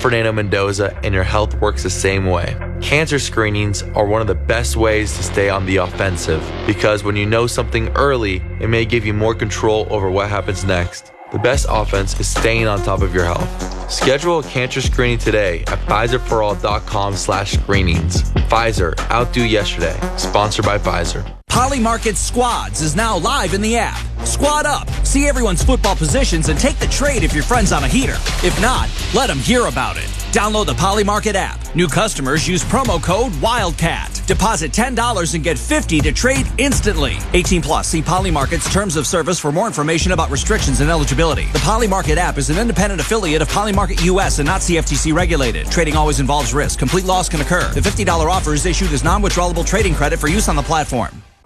Fernando Mendoza, and your health works the same way. Cancer screenings are one of the best ways to stay on the offensive because when you know something early, it may give you more control over what happens next. The best offense is staying on top of your health. Schedule a cancer screening today at Pfizerforall.com/screenings. Pfizer, outdo yesterday. Sponsored by Pfizer. Polymarket Squads is now live in the app. Squad up, see everyone's football positions, and take the trade if your friend's on a heater. If not, let them hear about it. Download the Polymarket app. New customers use promo code WILDCAT. Deposit $10 and get $50 to trade instantly. 18 plus. See Polymarket's terms of service for more information about restrictions and eligibility. The Polymarket app is an independent affiliate of Polymarket US and not CFTC regulated. Trading always involves risk. Complete loss can occur. The $50 offer is issued as non-withdrawable trading credit for use on the platform.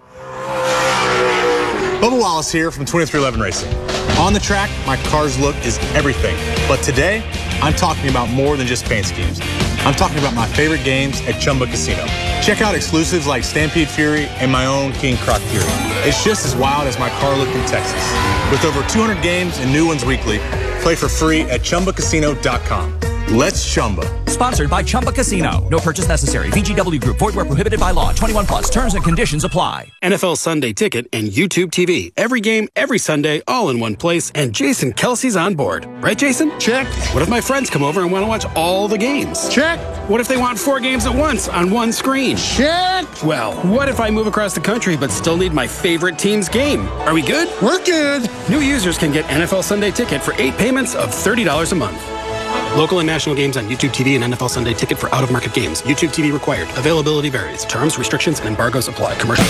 Bubba Wallace here from 2311 Racing. On the track, my car's look is everything. But today, I'm talking about more than just paint schemes. I'm talking about my favorite games at Chumba Casino. Check out exclusives like Stampede Fury and my own King Croc Fury. It's just as wild as my car look in Texas. With over 200 games and new ones weekly, play for free at ChumbaCasino.com. Let's Chumba. Sponsored by Chumba Casino. No purchase necessary. VGW Group. Void where prohibited by law. 21 plus. Terms and conditions apply. NFL Sunday Ticket and YouTube TV. Every game, every Sunday, all in one place. And Jason Kelsey's on board. Right, Jason? Check. What if my friends come over and want to watch all the games? Check. What if they want 4 games at once on one screen? Check. Well, what if I move across the country but still need my favorite team's game? Are we good? We're good. New users can get NFL Sunday Ticket for 8 payments of $30 a month. Local and national games on YouTube TV and NFL Sunday Ticket for out-of-market games. YouTube TV required. Availability varies. Terms, restrictions, and embargoes apply. Commercial.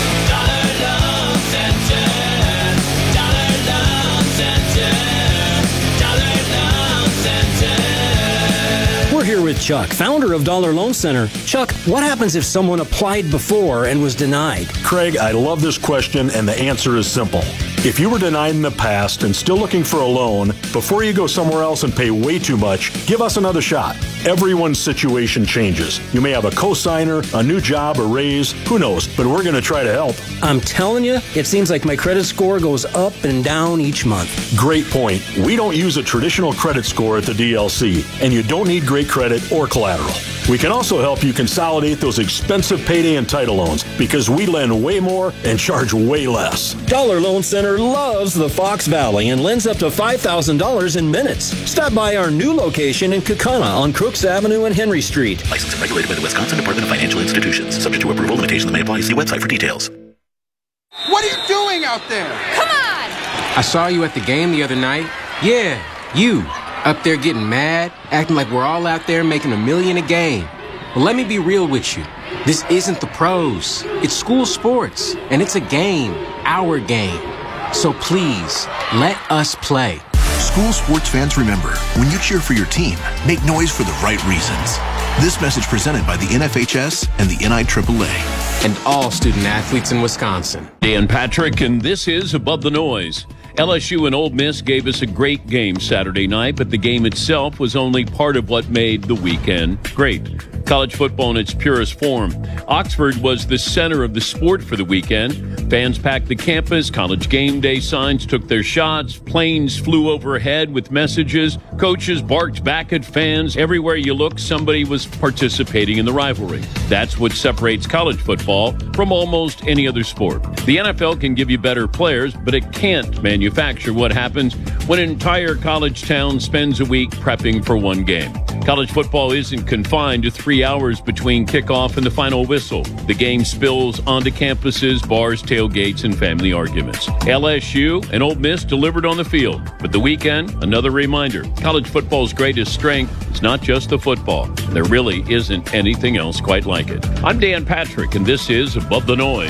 We're here with Chuck, founder of Dollar Loan Center. Chuck, what happens if someone applied before and was denied? Craig, I love this question, and the answer is simple. If you were denied in the past and still looking for a loan, before you go somewhere else and pay way too much, give us another shot. Everyone's situation changes. You may have a cosigner, a new job, a raise, who knows, but we're going to try to help. I'm telling you, it seems like my credit score goes up and down each month. Great point. We don't use a traditional credit score at the DLC, and you don't need great credit or collateral. We can also help you consolidate those expensive payday and title loans because we lend way more and charge way less. Dollar Loan Center loves the Fox Valley and lends up to $5,000 in minutes. Stop by our new location in Kaukauna on Crooks Avenue and Henry Street. Licensed and regulated by the Wisconsin Department of Financial Institutions. Subject to approval. Limitations may apply. See website for details. What are you doing out there? Come on! I saw you at the game the other night. Yeah, you. Up there getting mad, acting like we're all out there making $1 million a game. Well, let me be real with you. This isn't the pros. It's school sports, and it's a game, our game. So please, let us play. School sports fans, remember, when you cheer for your team, make noise for the right reasons. This message presented by the NFHS and the NIAAA. And all student athletes in Wisconsin. Dan Patrick, and this is Above the Noise. LSU and Ole Miss gave us a great game Saturday night, but the game itself was only part of what made the weekend great. College football in its purest form. Oxford was the center of the sport for the weekend. Fans packed the campus, college game day signs took their shots, planes flew overhead with messages, coaches barked back at fans. Everywhere you look, somebody was participating in the rivalry. That's what separates college football from almost any other sport. The NFL can give you better players, but it can't manufacture what happens when an entire college town spends a week prepping for one game. College football isn't confined to 3 hours between kickoff and the final whistle. The game spills onto campuses, bars, tailgates, and family arguments. LSU and Ole Miss delivered on the field. But the weekend, another reminder, college football's greatest strength is not just the football. There really isn't anything else quite like it. I'm Dan Patrick, and this is Above the Noise.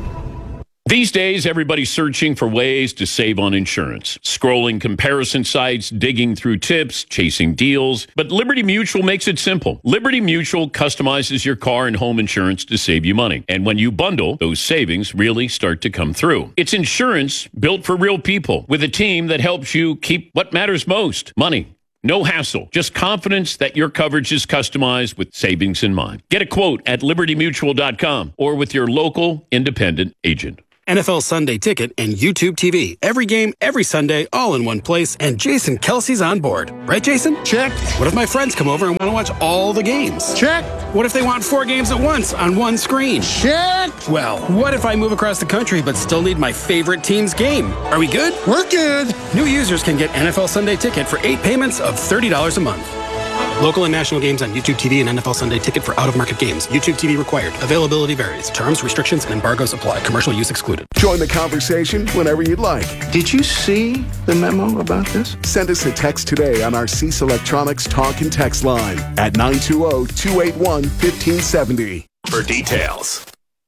These days, everybody's searching for ways to save on insurance. Scrolling comparison sites, digging through tips, chasing deals. But Liberty Mutual makes it simple. Liberty Mutual customizes your car and home insurance to save you money. And when you bundle, those savings really start to come through. It's insurance built for real people with a team that helps you keep what matters most, money. No hassle, just confidence that your coverage is customized with savings in mind. Get a quote at libertymutual.com or with your local independent agent. NFL Sunday Ticket, and YouTube TV. Every game, every Sunday, all in one place, and Jason Kelsey's on board. Right, Jason? Check. What if my friends come over and want to watch all the games? Check. What if they want 4 games at once on one screen? Check. Well, what if I move across the country but still need my favorite team's game? Are we good? We're good. New users can get NFL Sunday Ticket for 8 payments of $30 a month. Local and national games on YouTube TV and NFL Sunday Ticket for out-of-market games. YouTube TV required. Availability varies. Terms, restrictions, and embargoes apply. Commercial use excluded. Join the conversation whenever you'd like. Did you see the memo about this? Send us a text today on our Cease Electronics talk and text line at 920-281-1570 for details.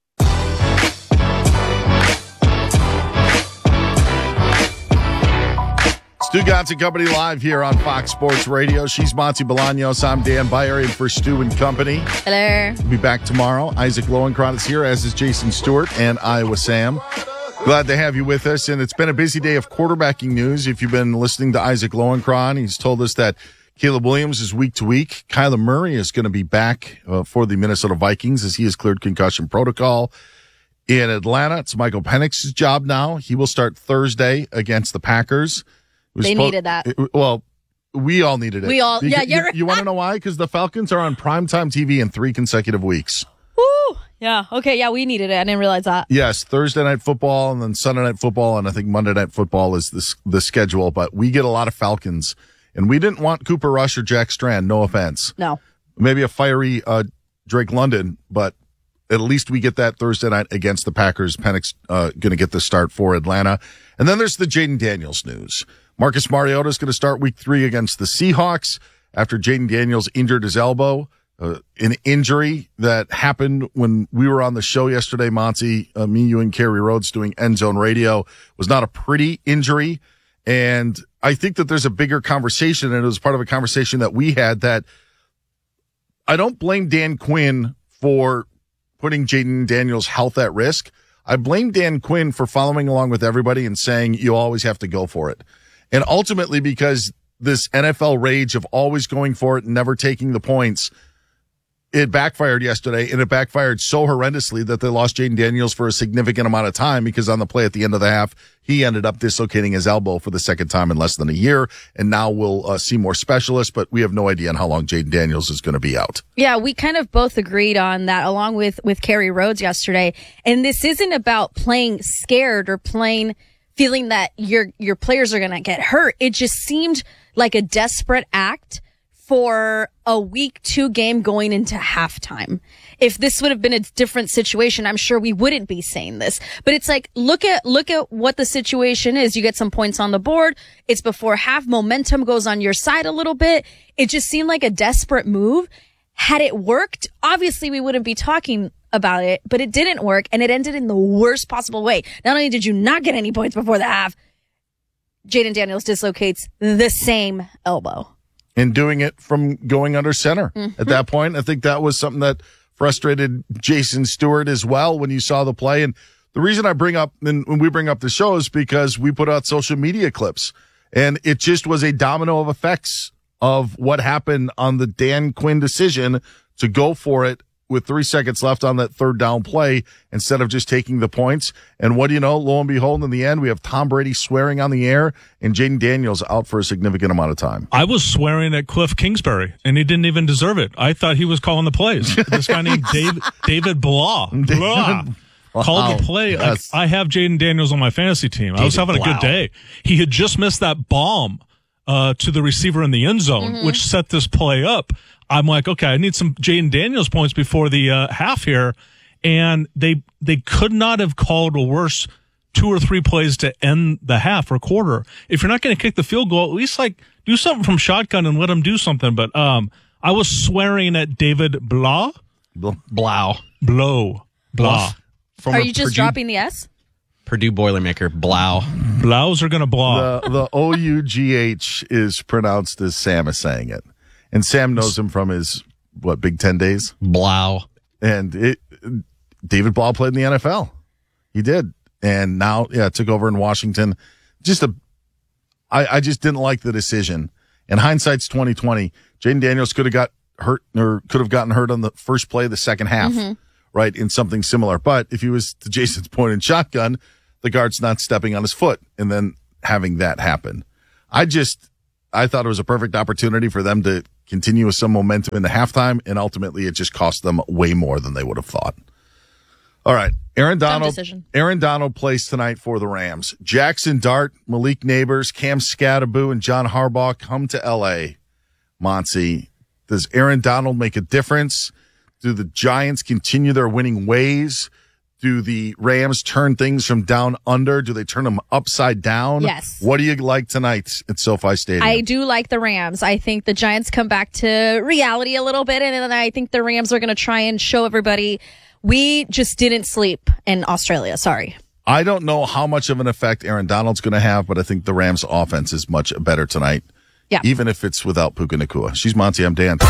Stu Gatz and Company live here on Fox Sports Radio. She's Monty Bolaños. I'm Dan Beyer in for Stu and Company. Hello. We'll be back tomorrow. Isaac Lowenkron is here, as is Jason Stewart and Iowa Sam. Glad to have you with us. And it's been a busy day of quarterbacking news. If you've been listening to Isaac Lowenkron, he's told us that Caleb Williams is week to week. Kyler Murray is going to be back for the Minnesota Vikings as he has cleared concussion protocol. In Atlanta, it's Michael Penix's job now. He will start Thursday against the Packers. They needed that. Well, we all needed it. We all, yeah, you're right. You want to know why? Because the Falcons are on primetime TV in 3 consecutive weeks. Woo! Yeah. Okay. Yeah, we needed it. I didn't realize that. Yes, Thursday night football and then Sunday night football, and I think Monday night football is the schedule. But we get a lot of Falcons, and we didn't want Cooper Rush or Jack Strand. No offense. No. Maybe a fiery Drake London, but at least we get that Thursday night against the Packers. Penix going to get the start for Atlanta, and then there's the Jaden Daniels news. Marcus Mariota is going to start week 3 against the Seahawks after Jaden Daniels injured his elbow. An injury that happened when we were on the show yesterday, Monty, me, you, and Kerry Rhodes doing End Zone Radio. Was not a pretty injury. And I think that there's a bigger conversation, and it was part of a conversation that we had, that I don't blame Dan Quinn for putting Jaden Daniels' health at risk. I blame Dan Quinn for following along with everybody and saying you always have to go for it. And ultimately, because this NFL rage of always going for it and never taking the points, it backfired yesterday, and it backfired so horrendously that they lost Jaden Daniels for a significant amount of time, because on the play at the end of the half, he ended up dislocating his elbow for the second time in less than a year. And now we'll see more specialists, but we have no idea on how long Jaden Daniels is going to be out. Yeah, we kind of both agreed on that, along with Kerry Rhodes yesterday. And this isn't about playing scared or feeling that your players are going to get hurt. It just seemed like a desperate act for a week 2 game going into halftime. If this would have been a different situation, I'm sure we wouldn't be saying this. But it's like, look at what the situation is. You get some points on the board. It's before half. Momentum goes on your side a little bit. It just seemed like a desperate move. Had it worked, obviously we wouldn't be talking about it, but it didn't work, and it ended in the worst possible way. Not only did you not get any points before the half, Jaden Daniels dislocates the same elbow. And doing it from going under center. At that point, I think that was something that frustrated Jason Stewart as well when you saw the play. And the reason I bring up, and when we bring up the show, is because we put out social media clips, and it just was a domino of effects of what happened on the Dan Quinn decision to go for it with 3 seconds left on that third down play instead of just taking the points. And what do you know? Lo and behold, in the end, we have Tom Brady swearing on the air and Jaden Daniels out for a significant amount of time. I was swearing at Cliff Kingsbury, and he didn't even deserve it. I thought he was calling the plays. This guy named David Blah. Called the play. Yes. I have Jaden Daniels on my fantasy team. I was having a good day. He had just missed that bomb to the receiver in the end zone, which set this play up. I'm like, okay, I need some Jaden Daniels points before the half here. And they could not have called a worse 2 or 3 plays to end the half or quarter. If you're not going to kick the field goal, at least do something from shotgun and let him do something. But I was swearing at David Blah. Blau. Are you just dropping the S? Purdue Boilermaker, Blau. Blows are going to blow. The O-U-G-H is pronounced as Sam is saying it. And Sam knows him from his, Big Ten days? Blau. And David Blau played in the NFL. He did. And now, took over in Washington. I just didn't like the decision. And hindsight's 20/20. Jaden Daniels could have got hurt, or could have gotten hurt on the first play of the second half. right, in something similar. But if he was, to Jason's point, in shotgun, the guard's not stepping on his foot and then having that happen. I thought it was a perfect opportunity for them to continue with some momentum in the halftime, and ultimately it just cost them way more than they would have thought. All right. Aaron Donald plays tonight for the Rams. Jackson Dart, Malik Neighbors, Cam Scatteraboo, and John Harbaugh come to L.A. Monty, does Aaron Donald make a difference? Do the Giants continue their winning ways? Do the Rams turn things from down under? Do they turn them upside down? Yes. What do you like tonight at SoFi Stadium? I do like the Rams. I think the Giants come back to reality a little bit, and then I think the Rams are going to try and show everybody we just didn't sleep in Australia. Sorry. I don't know how much of an effect Aaron Donald's going to have, but I think the Rams' offense is much better tonight. Yeah. Even if it's without Puka Nacua. She's Monty. I'm Dan.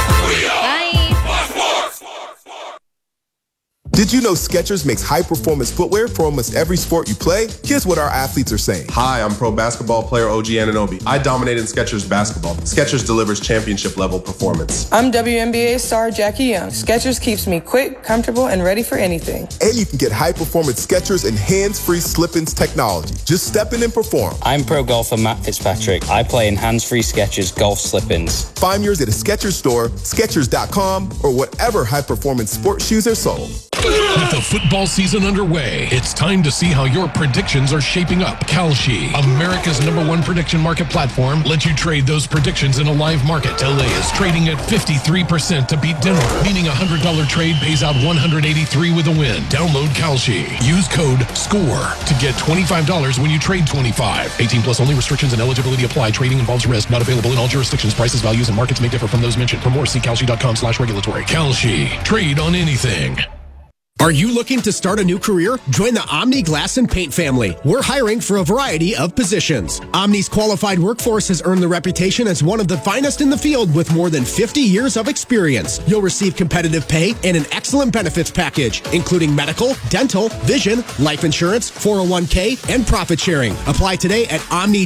Did you know Skechers makes high-performance footwear for almost every sport you play? Here's what our athletes are saying. Hi, I'm pro basketball player OG Anunoby. I dominate in Skechers basketball. Skechers delivers championship-level performance. I'm WNBA star Jackie Young. Skechers keeps me quick, comfortable, and ready for anything. And you can get high-performance Skechers and hands-free slip-ins technology. Just step in and perform. I'm pro golfer Matt Fitzpatrick. I play in hands-free Skechers golf slip-ins. Find yours at a Skechers store, Skechers.com, or whatever high-performance sports shoes are sold. With the football season underway, it's time to see how your predictions are shaping up. Kalshi, America's #1 prediction market platform, lets you trade those predictions in a live market. LA is trading at 53% to beat Denver, meaning a $100 trade pays out $183 with a win. Download Kalshi. Use code SCORE to get $25 when you trade 25. 18 plus only. Restrictions and eligibility apply. Trading involves risk. Not available in all jurisdictions. Prices, values, and markets may differ from those mentioned. For more, see Kalshi.com/regulatory. Kalshi. Trade on anything. Are you looking to start a new career? Join the Omni Glass and Paint family. We're hiring for a variety of positions. Omni's qualified workforce has earned the reputation as one of the finest in the field with more than 50 years of experience. You'll receive competitive pay and an excellent benefits package, including medical, dental, vision, life insurance, 401k, and profit sharing. Apply today at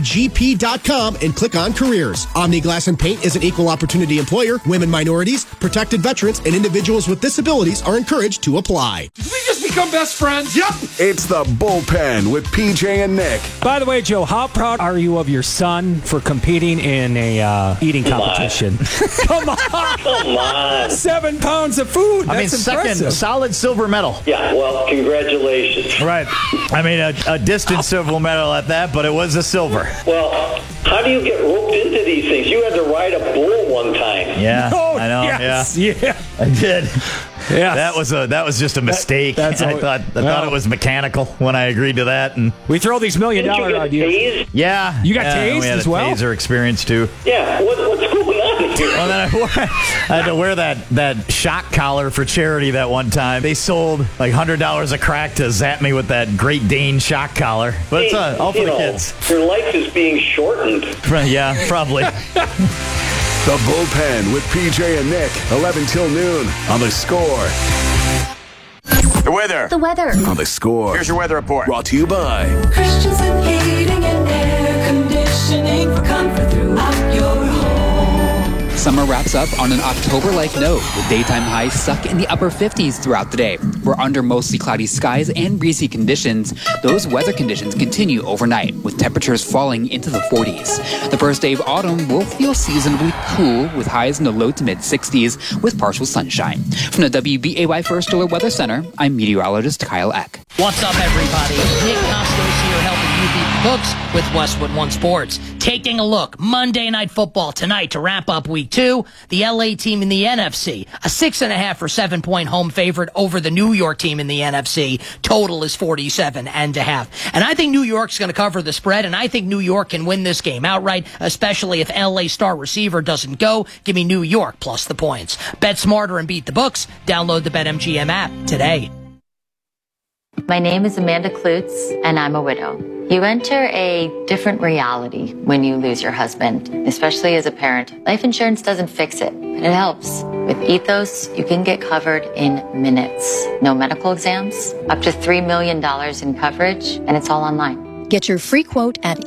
OmniGP.com and click on careers. Omni Glass and Paint is an equal opportunity employer. Women, minorities, protected veterans, and individuals with disabilities are encouraged to apply. Did we just become best friends? Yep. It's the Bullpen with PJ and Nick. By the way, Joe, how proud are you of your son for competing in a eating competition? Come on. Come on. 7 pounds of food. That's second solid silver medal. Yeah, well, congratulations. Right. I mean, a distant silver medal at that, but it was a silver. Well, how do you get roped into these things? You had to ride a bull one time. Yeah, oh, I know. Yes. Yeah, I did. Yeah, that was just a mistake. I thought it was mechanical when I agreed to that, and we throw these $1 million ideas. Yeah, you got tased as well. Taser experience too. Yeah, what's going on here? Well, then I had to wear that shock collar for charity that one time. They sold like $100 a crack to zap me with that Great Dane shock collar, but it's all for the kids. Your life is being shortened. Yeah, probably. The Bullpen with PJ and Nick, 11 till noon on The Score. The weather. The weather. On The Score. Here's your weather report. Brought to you by Christensen Heating and Air Conditioning for comfort throughout your home. Summer wraps up on an October-like note, with daytime highs stuck in the upper 50s throughout the day. We're under mostly cloudy skies and breezy conditions. Those weather conditions continue overnight, with temperatures falling into the 40s. The first day of autumn will feel seasonably cool, with highs in the low to mid-60s, with partial sunshine. From the WBAY First Alert Weather Center, I'm meteorologist Kyle Eck. What's up, everybody? Nick Costos here, helping you beat the books with Westwood One Sports. Taking a look, Monday Night Football tonight to wrap up Week 2. The LA team in the NFC, a 6.5 or 7-point home favorite over the New York team in the NFC. Total is 47.5. And I think New York's going to cover the spread, and I think New York can win this game outright, especially if LA star receiver doesn't go. Give me New York plus the points. Bet smarter and beat the books. Download the BetMGM app today. My name is Amanda Klutz, and I'm a widow. You enter a different reality when you lose your husband, especially as a parent. Life insurance doesn't fix it, but it helps. With Ethos, you can get covered in minutes. No medical exams, up to $3 million in coverage, and it's all online. Get your free quote at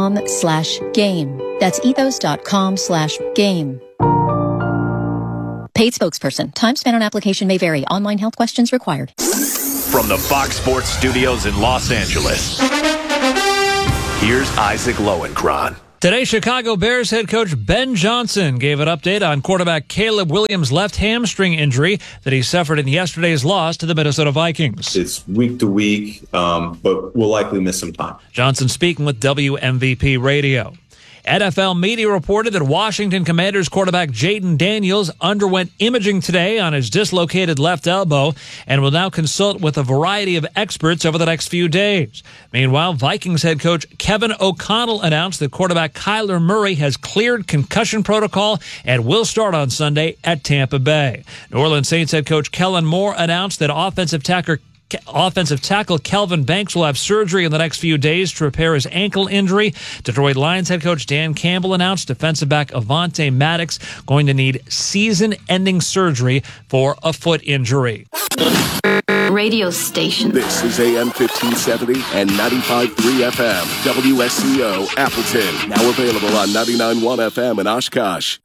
ethos.com/game. That's ethos.com/game. Paid spokesperson. Time spent on application may vary. Online health questions required. From the Fox Sports Studios in Los Angeles, here's Isaac Lowenkron. Today, Chicago Bears head coach Ben Johnson gave an update on quarterback Caleb Williams' left hamstring injury that he suffered in yesterday's loss to the Minnesota Vikings. It's week to week, but we'll likely miss some time. Johnson speaking with WMVP Radio. NFL media reported that Washington Commanders quarterback Jayden Daniels underwent imaging today on his dislocated left elbow and will now consult with a variety of experts over the next few days. Meanwhile, Vikings head coach Kevin O'Connell announced that quarterback Kyler Murray has cleared concussion protocol and will start on Sunday at Tampa Bay. New Orleans Saints head coach Kellen Moore announced that offensive tackle Kelvin Banks will have surgery in the next few days to repair his ankle injury. Detroit Lions head coach Dan Campbell announced defensive back Avonte Maddox going to need season-ending surgery for a foot injury. Radio station. This is AM 1570 and 95.3 FM. WSCO Appleton. Now available on 99.1 FM in Oshkosh.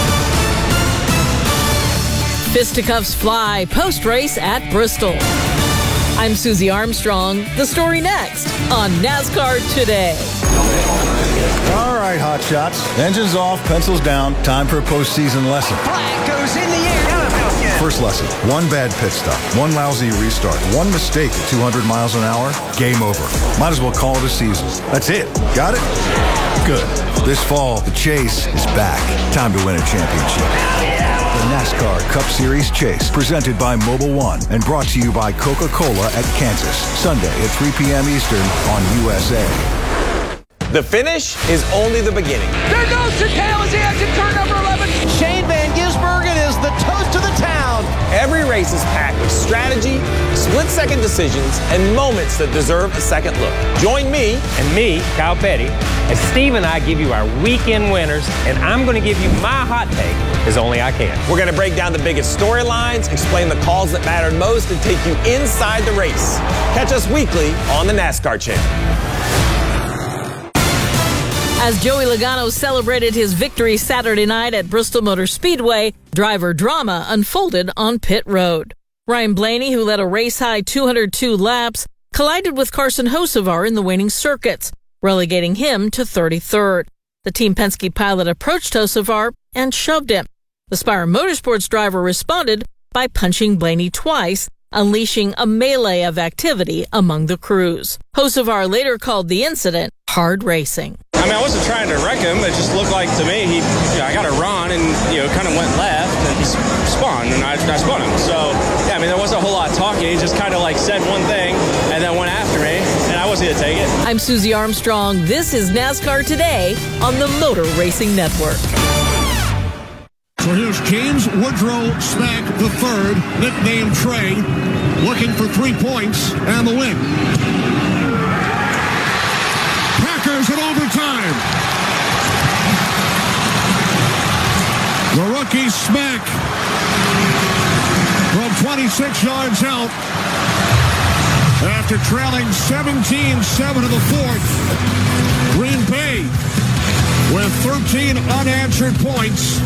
Fisticuffs fly post-race at Bristol. I'm Susie Armstrong. The story next on NASCAR Today. All right, hot shots. Engines off, pencils down. Time for a postseason lesson. Flag goes in the air. First lesson, one bad pit stop, one lousy restart, one mistake at 200 miles an hour, game over. Might as well call it a season. That's it. Got it? Good. This fall, the chase is back. Time to win a championship. The NASCAR Cup Series Chase, presented by Mobil 1 and brought to you by Coca-Cola at Kansas. Sunday at 3 p.m. Eastern on USA. The finish is only the beginning. There goes Chicale as he exits turn number 11. Shane Van Gisbergen is the toast of the town. Every race is packed with strategy, split-second decisions, and moments that deserve a second look. Join me and me, Kyle Petty, as Steve and I give you our weekend winners, and I'm going to give you my hot take as only I can. We're going to break down the biggest storylines, explain the calls that mattered most, and take you inside the race. Catch us weekly on the NASCAR Channel. As Joey Logano celebrated his victory Saturday night at Bristol Motor Speedway, driver drama unfolded on pit road. Ryan Blaney, who led a race-high 202 laps, collided with Carson Hocevar in the waning circuits, relegating him to 33rd. The Team Penske pilot approached Hocevar and shoved him. The Spire Motorsports driver responded by punching Blaney twice, unleashing a melee of activity among the crews. Hocevar later called the incident hard racing. I mean, I wasn't trying to wreck him. It just looked like to me, I got to run and, kind of went left and he spun and I spun him. So, yeah, I mean, there wasn't a whole lot of talking. He just kind of said one thing and then went after me and I wasn't going to take it. I'm Susie Armstrong. This is NASCAR Today on the Motor Racing Network. So here's James Woodrow Smack III, nicknamed Trey, looking for 3 points and the win. Packers in overtime. The rookie Smack from 26 yards out after trailing 17-7 in the fourth. Green Bay with 13 unanswered points.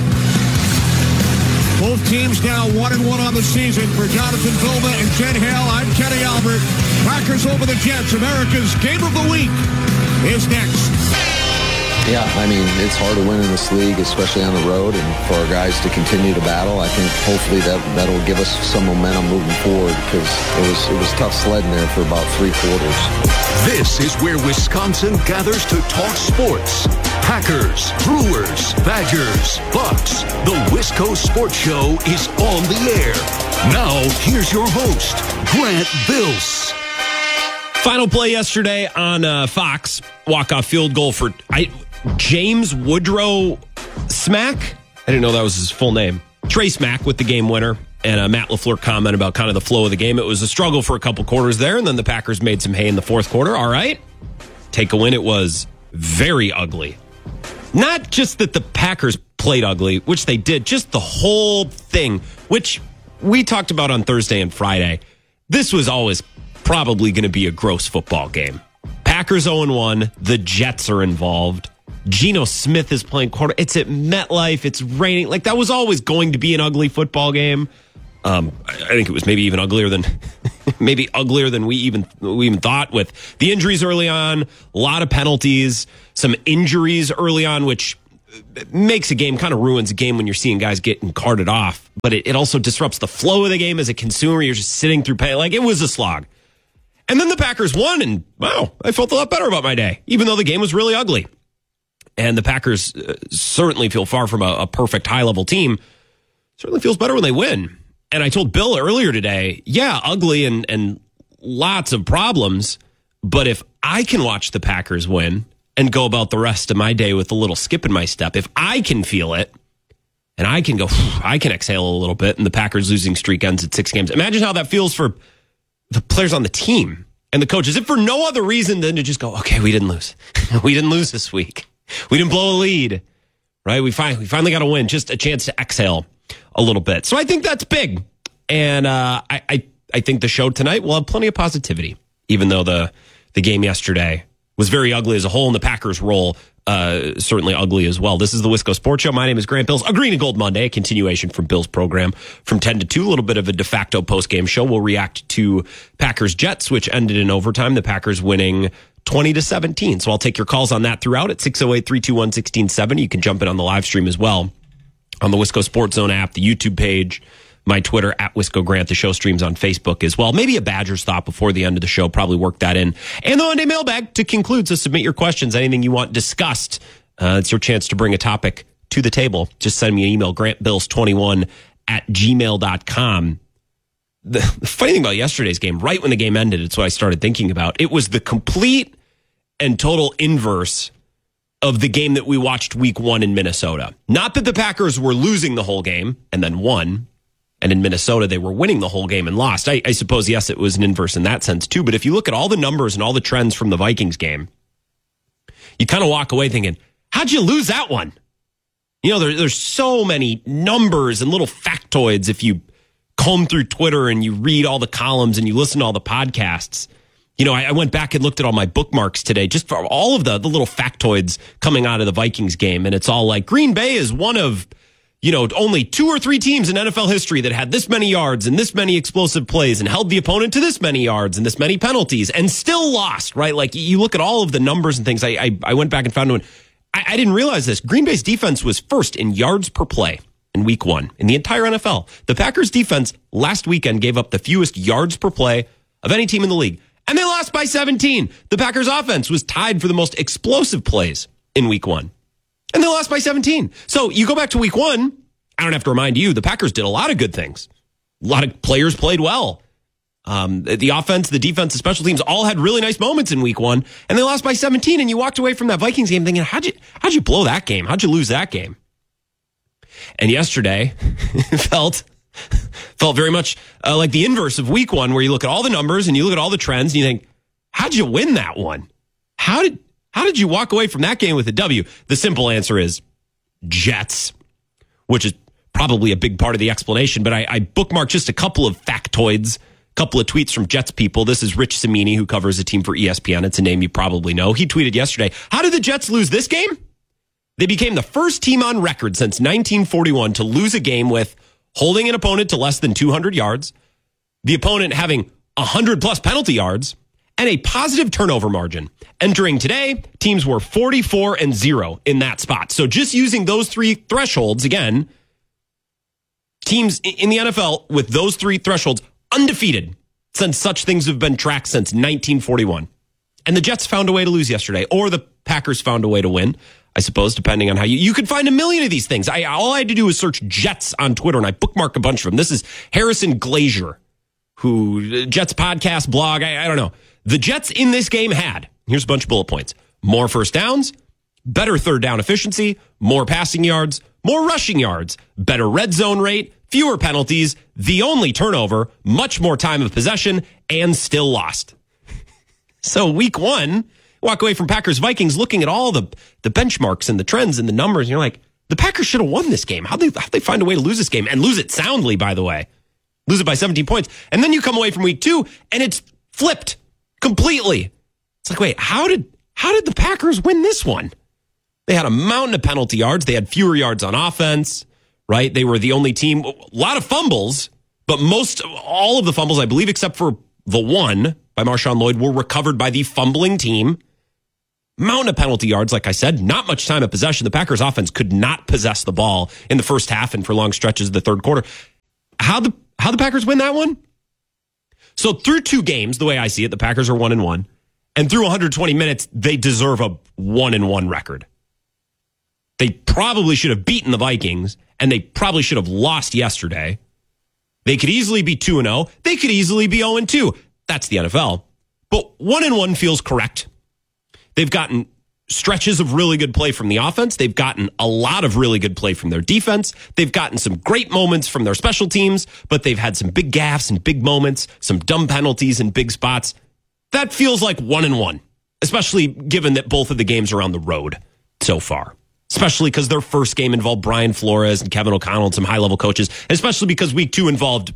Both teams now 1-1 on the season. For Jonathan Vilma and Jen Hale, I'm Kenny Albert. Packers over the Jets. America's Game of the Week is next. Yeah, I mean, it's hard to win in this league, especially on the road, and for our guys to continue to battle. I think hopefully that'll give us some momentum moving forward because it was tough sledding there for about 3 quarters. This is where Wisconsin gathers to talk sports. Packers, Brewers, Badgers, Bucks. The Wisco Sports Show is on the air. Now, here's your host, Grant Bills. Final play yesterday on Fox. Walk-off field goal for James Woodrow Smack. I didn't know that was his full name. Trey Smack with the game winner. And Matt LaFleur comment about kind of the flow of the game. It was a struggle for a couple quarters there, and then the Packers made some hay in the fourth quarter. All right. Take a win. It was very ugly. Not just that the Packers played ugly, which they did, just the whole thing, which we talked about on Thursday and Friday. This was always probably going to be a gross football game. Packers 0-1. The Jets are involved. Geno Smith is playing quarter. It's at MetLife. It's raining. Like, that was always going to be an ugly football game. I think it was maybe even uglier than we even thought, with the injuries early on, a lot of penalties, some injuries early on, which makes a game, kind of ruins a game when you're seeing guys getting carted off. But it also disrupts the flow of the game as a consumer. You're just sitting through pain. Like, it was a slog. And then the Packers won, and wow, I felt a lot better about my day, even though the game was really ugly. And the Packers certainly feel far from a perfect high-level team. Certainly feels better when they win. And I told Bill earlier today, yeah, ugly and lots of problems, but if I can watch the Packers win and go about the rest of my day with a little skip in my step, if I can feel it, and I can go, I can exhale a little bit, and the Packers losing streak ends at 6 games. Imagine how that feels for the players on the team and the coaches, if for no other reason than to just go, okay, we didn't lose. We didn't lose this week. We didn't blow a lead, right? We finally got a win, just a chance to exhale a little bit. So I think that's big. And I think the show tonight will have plenty of positivity, even though the game yesterday was very ugly as a whole, and the Packers' role certainly ugly as well. This is the Wisco Sports Show. My name is Grant Bills. A Green and Gold Monday, a continuation from Bill's program from 10 to 2, a little bit of a de facto post-game show. We'll react to Packers-Jets, which ended in overtime, the Packers winning 20-17. So I'll take your calls on that throughout at 608-321-1670. You can jump in on the live stream as well on the Wisco Sports Zone app, the YouTube page, my Twitter at Wisco Grant. The show streams on Facebook as well. Maybe a Badgers thought before the end of the show. Probably work that in. And the Monday mailbag to conclude. So submit your questions, anything you want discussed. It's your chance to bring a topic to the table. Just send me an email, grantbills21@gmail.com. The funny thing about yesterday's game, right when the game ended, it's what I started thinking about. It was the complete and total inverse of the game that we watched week 1 in Minnesota. Not that the Packers were losing the whole game and then won. And in Minnesota, they were winning the whole game and lost. I suppose, yes, it was an inverse in that sense, too. But if you look at all the numbers and all the trends from the Vikings game, you kind of walk away thinking, how'd you lose that one? You know, there's so many numbers and little factoids if you comb through Twitter and you read all the columns and you listen to all the podcasts. You know, I went back and looked at all my bookmarks today, just for all of the little factoids coming out of the Vikings game. And it's all like, Green Bay is one of, you know, only 2 or 3 teams in NFL history that had this many yards and this many explosive plays and held the opponent to this many yards and this many penalties and still lost, right? Like, you look at all of the numbers and things. I went back and found one. I didn't realize this. Green Bay's defense was first in yards per play in week 1 in the entire NFL. The Packers defense last weekend gave up the fewest yards per play of any team in the league. And they lost by 17. The Packers offense was tied for the most explosive plays in week 1. And they lost by 17. So you go back to week 1, I don't have to remind you, the Packers did a lot of good things. A lot of players played well. The offense, the defense, the special teams all had really nice moments in week 1, and they lost by 17. And you walked away from that Vikings game thinking, how'd you blow that game? How'd you lose that game? And yesterday felt very much like the inverse of week 1, where you look at all the numbers and you look at all the trends and you think, how'd you win that one? How did you walk away from that game with a W? The simple answer is Jets, which is probably a big part of the explanation. But I bookmarked just a couple of factoids, a couple of tweets from Jets people. This is Rich Cimini, who covers a team for ESPN. It's a name you probably know. He tweeted yesterday, how did the Jets lose this game? They became the first team on record since 1941 to lose a game with holding an opponent to less than 200 yards, the opponent having 100-plus penalty yards, and a positive turnover margin. Entering today, teams were 44-0 in that spot. So just using those 3 thresholds, again, teams in the NFL with those 3 thresholds, undefeated since such things have been tracked since 1941. And the Jets found a way to lose yesterday, or the Packers found a way to win, I suppose, depending on how you could find a million of these things. All I had to do was search Jets on Twitter, and I bookmarked a bunch of them. This is Harrison Glazier, who Jets podcast blog. I don't know. The Jets in this game had, here's a bunch of bullet points, more first downs, better third down efficiency, more passing yards, more rushing yards, better red zone rate, fewer penalties, the only turnover, much more time of possession, and still lost. So week 1, walk away from Packers-Vikings looking at all the benchmarks and the trends and the numbers, and you're like, the Packers should have won this game. How'd they find a way to lose this game? And lose it soundly, by the way. Lose it by 17 points. And then you come away from week 2, and it's flipped completely. It's like, wait, how did the Packers win this one? They had a mountain of penalty yards. They had fewer yards on offense, right? They were the only team, a lot of fumbles, but all of the fumbles, I believe, except for the one by Marshawn Lloyd, were recovered by the fumbling team. Mountain of penalty yards, like I said, not much time of possession. The Packers offense could not possess the ball in the first half and for long stretches of the third quarter. How the Packers win that one? So through 2 games, the way I see it, the Packers are 1-1. And through 120 minutes, they deserve a 1-1 record. They probably should have beaten the Vikings, and they probably should have lost yesterday. They could easily be 2-0. They could easily be 0-2. That's the NFL. But 1-1 feels correct. They've gotten stretches of really good play from the offense. They've gotten a lot of really good play from their defense. They've gotten some great moments from their special teams, but they've had some big gaffes and big moments, some dumb penalties in big spots. That feels like 1-1, especially given that both of the games are on the road so far. Especially because their first game involved Brian Flores and Kevin O'Connell and some high-level coaches. Especially because week 2 involved,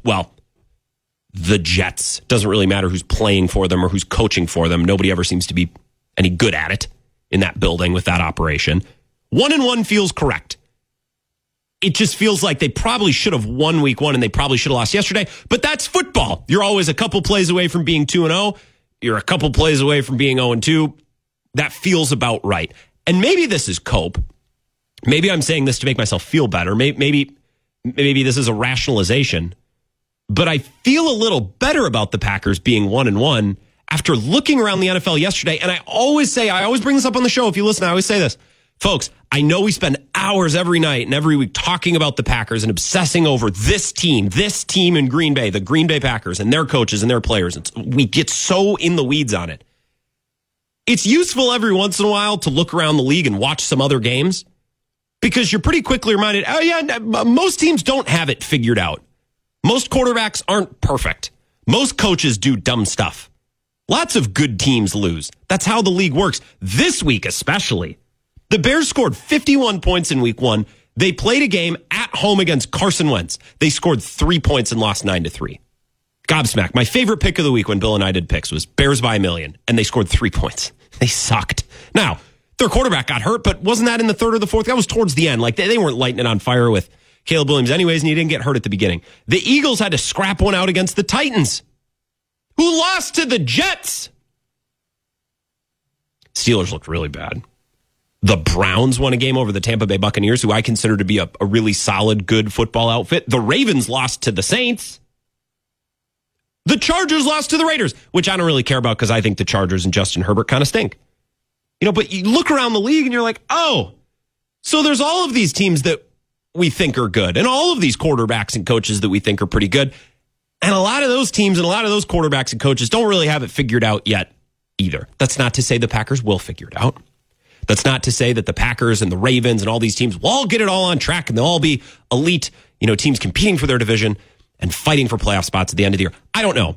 the Jets. Doesn't really matter who's playing for them or who's coaching for them. Nobody ever seems to be any good at it in that building with that operation. 1-1 feels correct. It just feels like they probably should have won week 1 and they probably should have lost yesterday. But that's football. You're always a couple plays away from being 2-0. You're a couple plays away from being 0-2. That feels about right. And maybe this is cope. Maybe I'm saying this to make myself feel better. Maybe this is a rationalization. But I feel a little better about the Packers being 1-1 after looking around the NFL yesterday. And I always bring this up on the show. If you listen, I always say this. Folks, I know we spend hours every night and every week talking about the Packers and obsessing over this team in Green Bay, the Green Bay Packers and their coaches and their players. We get so in the weeds on it. It's useful every once in a while to look around the league and watch some other games because you're pretty quickly reminded, most teams don't have it figured out. Most quarterbacks aren't perfect. Most coaches do dumb stuff. Lots of good teams lose. That's how the league works. This week especially. The Bears scored 51 points in week 1. They played a game at home against Carson Wentz. They scored 3 points and lost 9-3. Gobsmack. My favorite pick of the week when Bill and I did picks was Bears by 1,000,000, and they scored 3 points. They sucked. Now, their quarterback got hurt, but wasn't that in the third or the fourth? That was towards the end. Like they weren't lighting it on fire with Caleb Williams anyways, and he didn't get hurt at the beginning. The Eagles had to scrap one out against the Titans, who lost to the Jets. Steelers looked really bad. The Browns won a game over the Tampa Bay Buccaneers, who I consider to be a really solid, good football outfit. The Ravens lost to the Saints. The Chargers lost to the Raiders, which I don't really care about because I think the Chargers and Justin Herbert kind of stink. But you look around the league and you're like, oh, so there's all of these teams that we think are good and all of these quarterbacks and coaches that we think are pretty good. And a lot of those teams and a lot of those quarterbacks and coaches don't really have it figured out yet either. That's not to say the Packers will figure it out. That's not to say that the Packers and the Ravens and all these teams will all get it all on track and they'll all be elite, teams competing for their division and fighting for playoff spots at the end of the year. I don't know.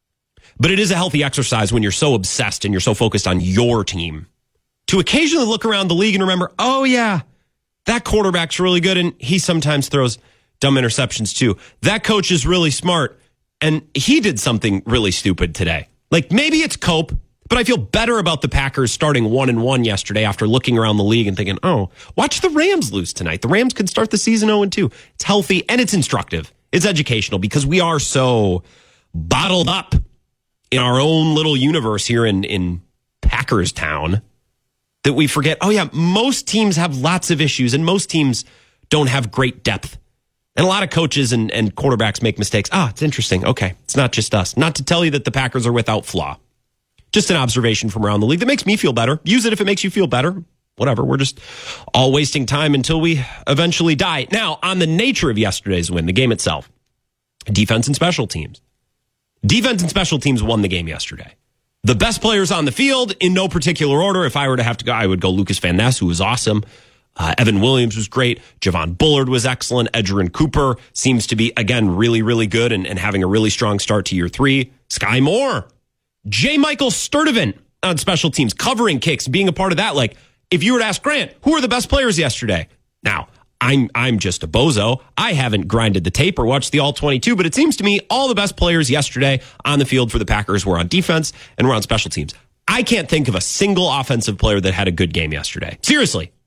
But it is a healthy exercise when you're so obsessed and you're so focused on your team to occasionally look around the league and remember, oh yeah, that quarterback's really good and he sometimes throws dumb interceptions too. That coach is really smart and he did something really stupid today. Like maybe it's cope, but I feel better about the Packers starting 1-1 yesterday after looking around the league and thinking, oh, watch the Rams lose tonight. The Rams could start the season 0-2. It's healthy and it's instructive. It's educational because we are so bottled up in our own little universe here in Packers town that we forget, oh yeah, most teams have lots of issues and most teams don't have great depth. And a lot of coaches and quarterbacks make mistakes. It's interesting. Okay, it's not just us. Not to tell you that the Packers are without flaw. Just an observation from around the league that makes me feel better. Use it if it makes you feel better. Whatever. We're just all wasting time until we eventually die. Now, on the nature of yesterday's win, the game itself, defense and special teams. Defense and special teams won the game yesterday. The best players on the field, in no particular order. If I were to have to go, I would go Lucas Van Ness, who was awesome. Evan Williams was great. Javon Bullard was excellent. Edgerrin Cooper seems to be, again, really, really good and having a really strong start to year 3. Sky Moore. J. Michael Sturdivant on special teams, covering kicks, being a part of that. Like, if you were to ask Grant, who are the best players yesterday? Now, I'm just a bozo. I haven't grinded the tape or watched the All-22, but it seems to me all the best players yesterday on the field for the Packers were on defense and were on special teams. I can't think of a single offensive player that had a good game yesterday. Seriously.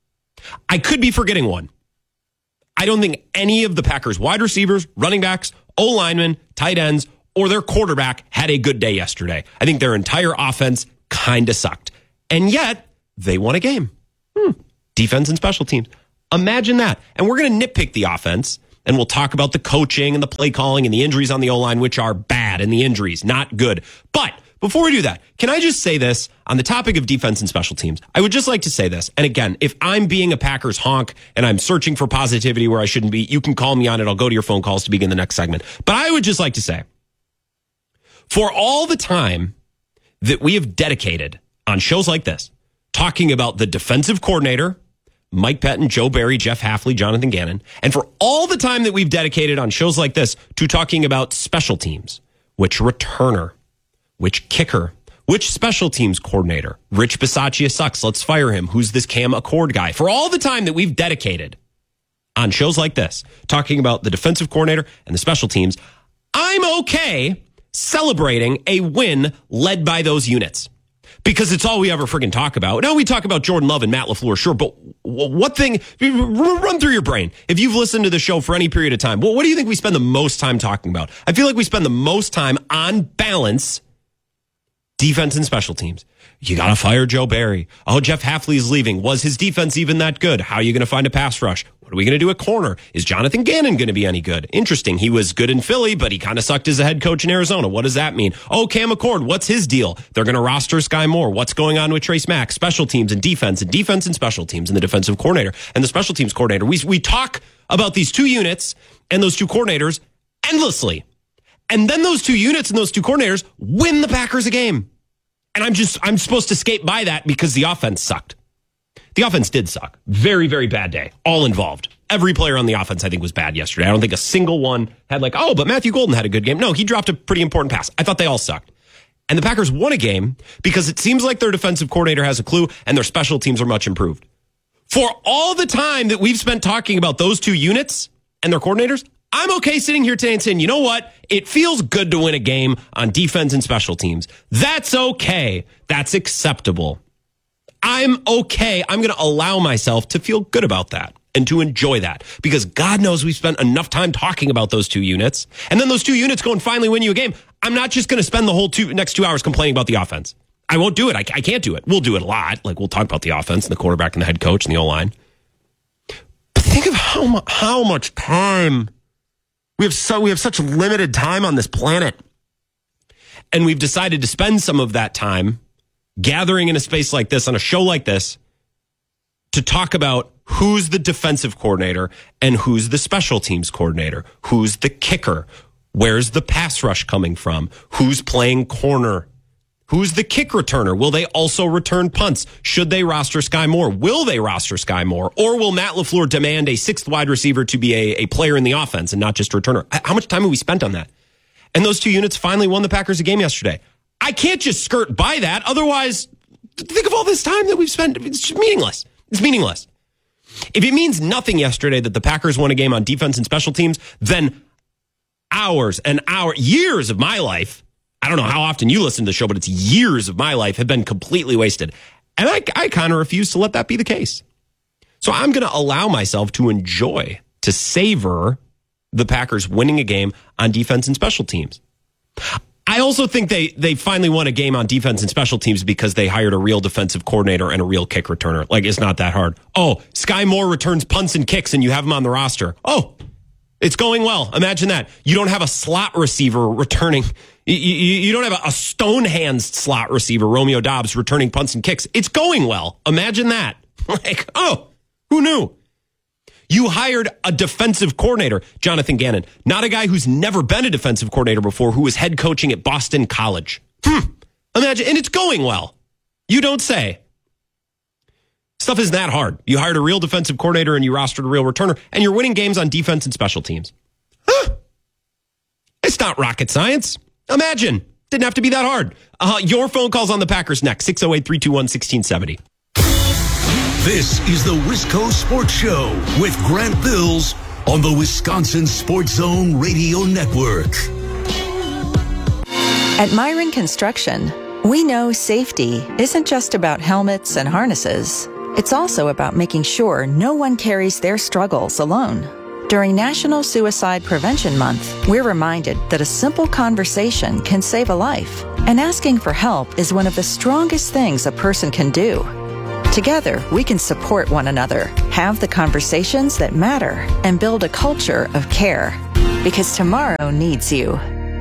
I could be forgetting one. I don't think any of the Packers wide receivers, running backs, O-linemen, tight ends, or their quarterback had a good day yesterday. I think their entire offense kind of sucked. And yet, they won a game. Defense and special teams. Imagine that. And we're going to nitpick the offense, and we'll talk about the coaching and the play calling and the injuries on the O-line, which are bad, and the injuries, not good. But before we do that, can I just say this on the topic of defense and special teams? I would just like to say this. And again, if I'm being a Packers honk and I'm searching for positivity where I shouldn't be, you can call me on it. I'll go to your phone calls to begin the next segment. But I would just like to say, for all the time that we have dedicated on shows like this, talking about the defensive coordinator, Mike Pettin, Joe Barry, Jeff Hafley, Jonathan Gannon, and for all the time that we've dedicated on shows like this to talking about special teams, which returner, which kicker, which special teams coordinator, Rich Bisaccia sucks, let's fire him, who's this Cam Accord guy, for all the time that we've dedicated on shows like this, talking about the defensive coordinator and the special teams, I'm okay celebrating a win led by those units. Because it's all we ever friggin' talk about. Now we talk about Jordan Love and Matt LaFleur, sure, but what thing, run through your brain. If you've listened to the show for any period of time, what do you think we spend the most time talking about? I feel like we spend the most time on balance, defense and special teams. You got to fire Joe Barry. Oh, Jeff Hafley's leaving. Was his defense even that good? How are you going to find a pass rush? What are we going to do at corner? Is Jonathan Gannon going to be any good? Interesting. He was good in Philly, but he kind of sucked as a head coach in Arizona. What does that mean? Oh, Cam Accord, what's his deal? They're going to roster Sky Moore. What's going on with Trace Mack? Special teams and defense and special teams and the defensive coordinator and the special teams coordinator. We talk about these two units and those two coordinators endlessly. And then those two units and those two coordinators win the Packers a game. And I'm supposed to skate by that because the offense sucked. The offense did suck. Very, very bad day. All involved. Every player on the offense, I think, was bad yesterday. I don't think a single one had like, oh, but Matthew Golden had a good game. No, he dropped a pretty important pass. I thought they all sucked. And the Packers won a game because it seems like their defensive coordinator has a clue and their special teams are much improved. For all the time that we've spent talking about those two units and their coordinators, I'm okay sitting here today and saying, you know what? It feels good to win a game on defense and special teams. That's okay. That's acceptable. I'm okay. I'm going to allow myself to feel good about that and to enjoy that because God knows we've spent enough time talking about those two units. And then those two units go and finally win you a game. I'm not just going to spend the whole next 2 hours complaining about the offense. I won't do it. I can't do it. We'll do it a lot. Like we'll talk about the offense and the quarterback and the head coach and the O-line. But think of how much time we have such limited time on this planet. And we've decided to spend some of that time gathering in a space like this, on a show like this, to talk about who's the defensive coordinator and who's the special teams coordinator, who's the kicker, where's the pass rush coming from, who's playing corner, who's the kick returner, will they also return punts, should they roster Sky Moore, will they roster Sky Moore, or will Matt LaFleur demand a sixth wide receiver to be a player in the offense and not just a returner? How much time have we spent on that? And those two units finally won the Packers a game yesterday. I can't just skirt by that. Otherwise, think of all this time that we've spent. It's just meaningless. It's meaningless. If it means nothing yesterday that the Packers won a game on defense and special teams, then years of my life, I don't know how often you listen to the show, but it's years of my life have been completely wasted. And I kind of refuse to let that be the case. So I'm going to allow myself to enjoy, to savor the Packers winning a game on defense and special teams. I also think they finally won a game on defense and special teams because they hired a real defensive coordinator and a real kick returner. Like, it's not that hard. Oh, Sky Moore returns punts and kicks and you have him on the roster. Oh, it's going well. Imagine that. You don't have a slot receiver returning. You don't have a stone-hands slot receiver, Romeo Doubs, returning punts and kicks. It's going well. Imagine that. Like, oh, who knew? You hired a defensive coordinator, Jonathan Gannon, not a guy who's never been a defensive coordinator before, who was head coaching at Boston College. Imagine, and it's going well. You don't say. Stuff isn't that hard. You hired a real defensive coordinator and you rostered a real returner, and you're winning games on defense and special teams. It's not rocket science. Imagine. Didn't have to be that hard. Your phone calls on the Packers next, 608-321-1670. This is the Wisco Sports Show with Grant Bills on the Wisconsin Sports Zone Radio Network. At Myron Construction, we know safety isn't just about helmets and harnesses. It's also about making sure no one carries their struggles alone. During National Suicide Prevention Month, we're reminded that a simple conversation can save a life, and asking for help is one of the strongest things a person can do. Together, we can support one another, have the conversations that matter, and build a culture of care. Because tomorrow needs you.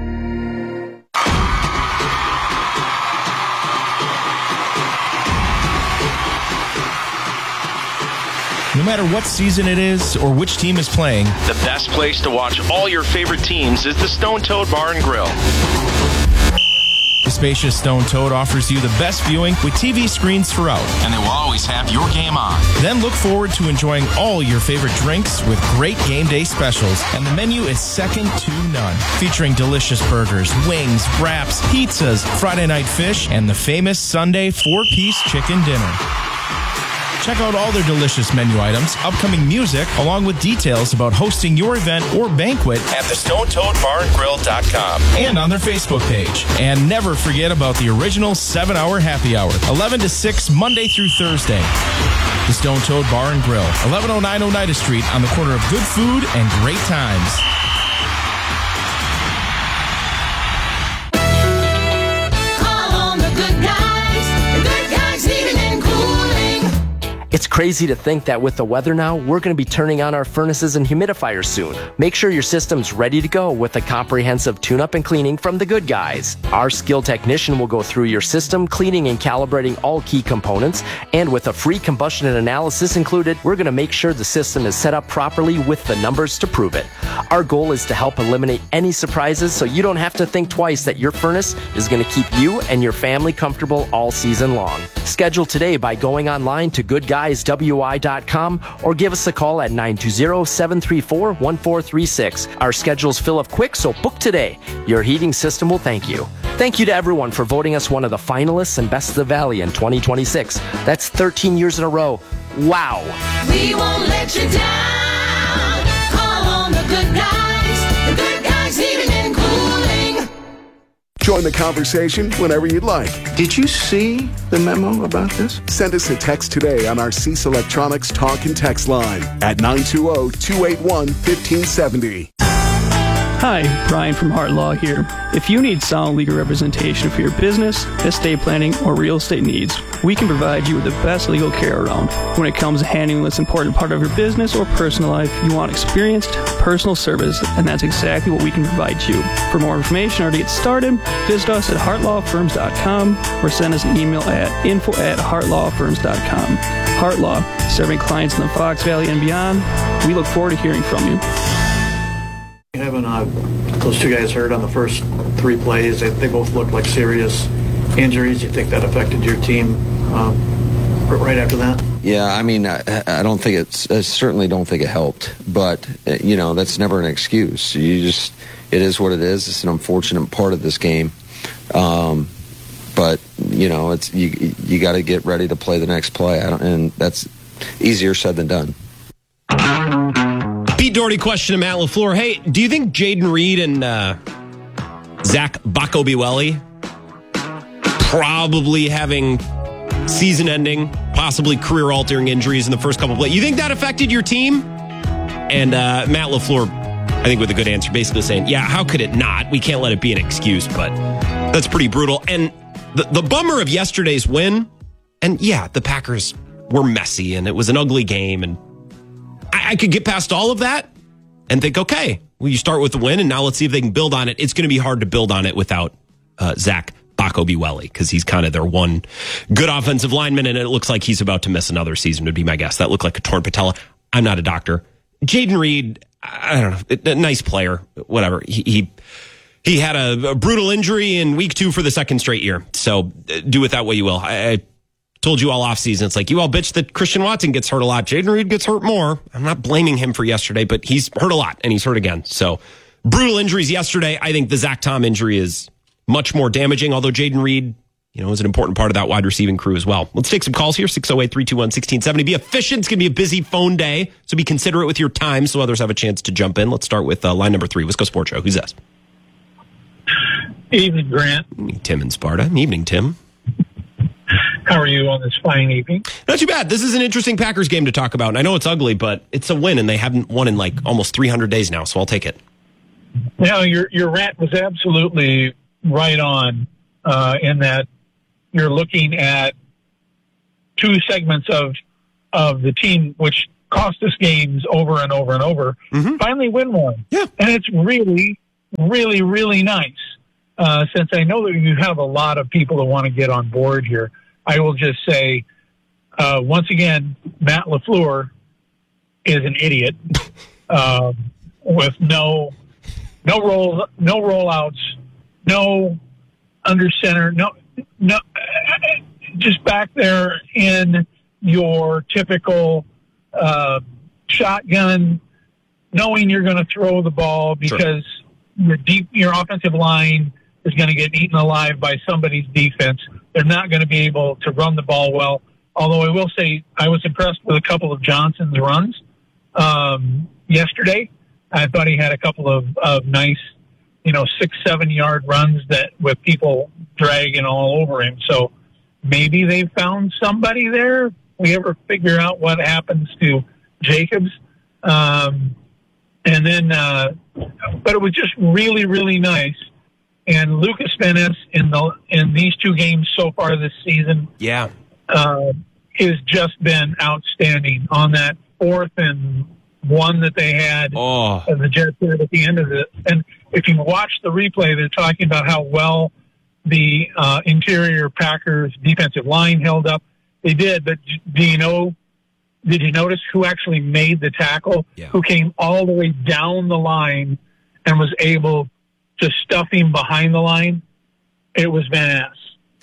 No matter what season it is or which team is playing, the best place to watch all your favorite teams is the Stone Toad Bar and Grill. The spacious Stone Toad offers you the best viewing with TV screens throughout. And they will always have your game on. Then look forward to enjoying all your favorite drinks with great game day specials. And the menu is second to none. Featuring delicious burgers, wings, wraps, pizzas, Friday night fish, and the famous Sunday 4-piece chicken dinner. Check out all their delicious menu items, upcoming music, along with details about hosting your event or banquet at thestonetoadbarandgrill.com and on their Facebook page. And never forget about the original 7-hour happy hour, 11 to 6, Monday through Thursday. The Stone Toad Bar and Grill, 1109 Oneida Street, on the corner of good food and great times. It's crazy to think that with the weather now, we're going to be turning on our furnaces and humidifiers soon. Make sure your system's ready to go with a comprehensive tune-up and cleaning from the Good Guys. Our skilled technician will go through your system, cleaning and calibrating all key components, and with a free combustion analysis included, we're going to make sure the system is set up properly with the numbers to prove it. Our goal is to help eliminate any surprises so you don't have to think twice that your furnace is going to keep you and your family comfortable all season long. Schedule today by going online to goodguyswi.com or give us a call at 920-734-1436. Our schedules fill up quick, so book today. Your heating system will thank you. Thank you to everyone for voting us one of the finalists and Best of the Valley in 2026. That's 13 years in a row. Wow. We won't let you down. Call on the Good Guys. The Good Guys Heating and Cooling. Join the conversation whenever you'd like. Did you see the memo about this? Send us a text today on our Cease Electronics talk and text line at 920-281-1570. Hi, Brian from Hart Law here. If you need sound legal representation for your business, estate planning, or real estate needs, we can provide you with the best legal care around. When it comes to handling this important part of your business or personal life, you want experienced, personal service, and that's exactly what we can provide you. For more information or to get started, visit us at heartlawfirms.com or send us an email at info@heartlawfirms.com. Hart Law, serving clients in the Fox Valley and beyond. We look forward to hearing from you. Having those two guys hurt on the first 3 plays, they both looked like serious injuries. You think that affected your team right after that? Yeah, I mean, I don't think I certainly don't think it helped, but that's never an excuse. It is what it is. It's an unfortunate part of this game, but it's you got to get ready to play the next play, and that's easier said than done. Pete Doherty question to Matt LaFleur. Hey, do you think Jayden Reed and Zach Bacobielli probably having season-ending, possibly career-altering injuries in the first couple of plays, you think that affected your team? And Matt LaFleur, I think with a good answer, basically saying, yeah, how could it not? We can't let it be an excuse, but that's pretty brutal. And the bummer of yesterday's win, and yeah, the Packers were messy, and it was an ugly game, and I could get past all of that and think, okay, well, you start with the win, and now let's see if they can build on it. It's going to be hard to build on it without Zach Bacobielli, because he's kind of their one good offensive lineman, and it looks like he's about to miss another season, would be my guess. That looked like a torn patella. I'm not a doctor. Jayden Reed, I don't know, a nice player, whatever. He had a brutal injury in week 2 for the second straight year, so do with that what you will. I told you all offseason, it's like you all bitch that Christian Watson gets hurt a lot. Jayden Reed gets hurt more. I'm not blaming him for yesterday, but he's hurt a lot, and he's hurt again. So brutal injuries yesterday. I think the Zach Tom injury is much more damaging, although Jayden Reed, is an important part of that wide receiving crew as well. Let's take some calls here, 608-321-1670. Be efficient. It's going to be a busy phone day, so be considerate with your time so others have a chance to jump in. Let's start with line number 3, Wisco Sports Show. Who's this? Evening, Grant. Tim in Sparta. Evening, Tim. How are you on this fine evening? Not too bad. This is an interesting Packers game to talk about. And I know it's ugly, but it's a win, and they haven't won in like almost 300 days now, so I'll take it. Now, your rant was absolutely right on in that you're looking at two segments of the team which cost us games over and over and over, finally win one. Yeah. And it's really, really, really nice. Since I know that you have a lot of people that want to get on board here, I will just say, once again, Matt LaFleur is an idiot with no rollouts, no under center, no, just back there in your typical shotgun, knowing you're going to throw the ball because your offensive line is going to get eaten alive by somebody's defense. They're not going to be able to run the ball well. Although I will say I was impressed with a couple of Johnson's runs yesterday. I thought he had a couple of nice, 6-7 yard runs that with people dragging all over him. So maybe they found somebody there. We ever figure out what happens to Jacobs? And then, but it was just really, really nice. And Lucas Van Ness in these two games so far this season, has just been outstanding on that 4th and 1 that they had, and the Jets had at the end of it. And if you watch the replay, they're talking about how well the interior Packers defensive line held up. They did, but did you notice who actually made the tackle? Yeah. Who came all the way down the line and was able to stuff him behind the line? It was Van Ness.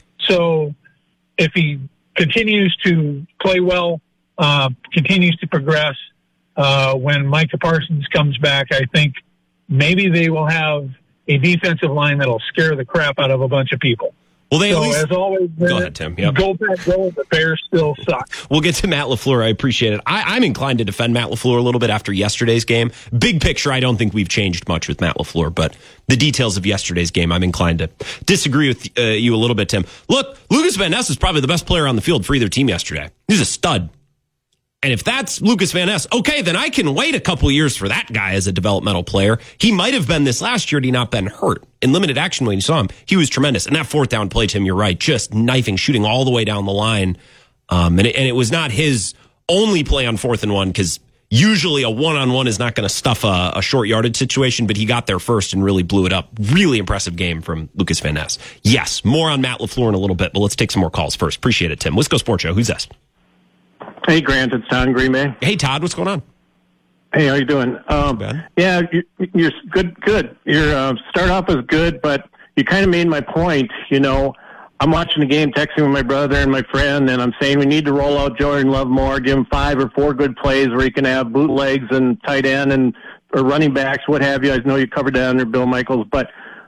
So if he continues to play well, continues to progress, when Micah Parsons comes back, I think maybe they will have a defensive line that'll scare the crap out of a bunch of people. Well, they so, at least, as always, go ahead, Tim. Yep. Go back, go. The Bears still suck. We'll get to Matt LaFleur. I appreciate it. I'm inclined to defend Matt LaFleur a little bit after yesterday's game. Big picture, I don't think we've changed much with Matt LaFleur, but the details of yesterday's game, I'm inclined to disagree with you a little bit, Tim. Look, Lucas Van Ness is probably the best player on the field for either team yesterday. He's a stud. And if that's Lucas Van Ness, okay, then I can wait a couple years for that guy as a developmental player. He might have been this last year had he not been hurt. In limited action when you saw him, he was tremendous. And that 4th down play, Tim, you're right, just knifing, shooting all the way down the line. And it was not his only play on 4th and 1 because usually a one-on-one is not going to stuff a short yardage situation, but he got there first and really blew it up. Really impressive game from Lucas Van Ness. Yes, more on Matt LaFleur in a little bit, but let's take some more calls first. Appreciate it, Tim. Wisco Sports Show. Who's this? Hey, Grant, it's Todd in Green Bay. Hey, Todd, what's going on? Hey, how you doing? Yeah, you're good. Your start off was good, but you kind of made my point. I'm watching the game, texting with my brother and my friend, and I'm saying we need to roll out Jordan Love more, give him 5 or 4 good plays where he can have bootlegs and tight end or running backs, what have you. I know you covered that under Bill Michaels, but